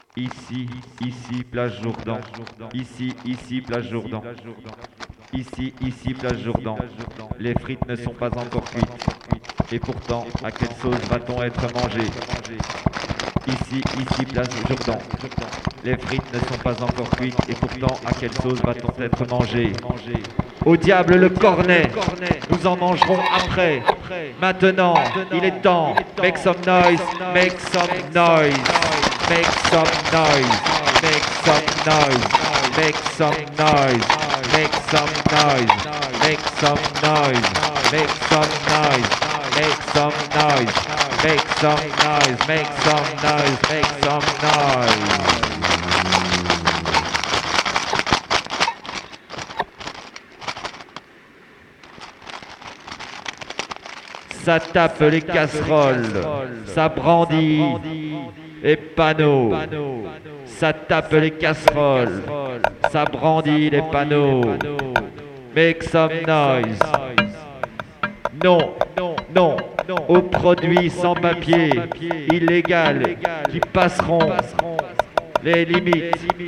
Ici, plage Jourdan. Ici, plage Jourdan. Ici, plage Jourdan. Les frites ne sont pas encore cuites. Et pourtant, à quelle sauce va-t-on être mangé? Ici, place Jourdan. Les frites ne sont pas encore cuites et pourtant, à quelle sauce va-t-on être mangé? Au diable le cornet, nous en mangerons après. Maintenant, il est temps. Make some noise, make some noise, make some noise, make some noise, make some noise, make some noise, make some noise, make some noise, make some noise, make some noise, make some noise, make some noise. Ça tape les casseroles, ça brandit les panneaux. Ça tape les casseroles, ça brandit les panneaux. Make some noise. Non, non, aux produits sans papier, illégaux, qui passeront les limites